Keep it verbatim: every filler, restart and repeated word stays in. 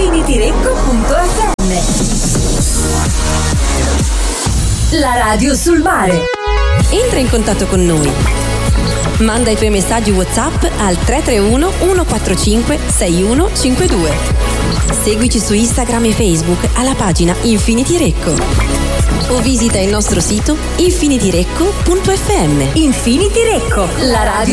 Infinityrecco punto effe emme. La radio sul mare. Entra in contatto con noi. Manda i tuoi messaggi WhatsApp al tre tre uno uno quattro cinque sei uno cinque due. Seguici su Instagram e Facebook alla pagina Infinityrecco. O visita il nostro sito infinityrecco punto effe emme. Infinityrecco, la radio